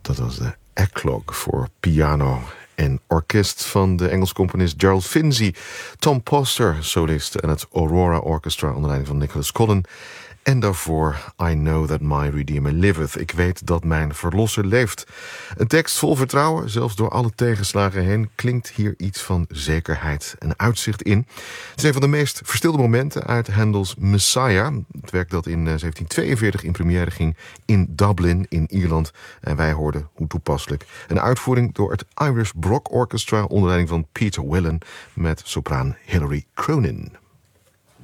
Dat was de Eclogue voor piano en orkest van de Engelse componist Gerald Finzi. Tom Poster, solist, en het Aurora Orchestra onder leiding van Nicholas Collin. En daarvoor I Know That My Redeemer Liveth. Ik weet dat mijn verlosser leeft. Een tekst vol vertrouwen, zelfs door alle tegenslagen heen, klinkt hier iets van zekerheid en uitzicht in. Het is een van de meest verstilde momenten uit Handels Messiah. Het werk dat in 1742 in première ging in Dublin in Ierland. En wij hoorden, hoe toepasselijk, een uitvoering door het Irish Brock Orchestra onder leiding van Peter Willen met sopraan Hilary Cronin.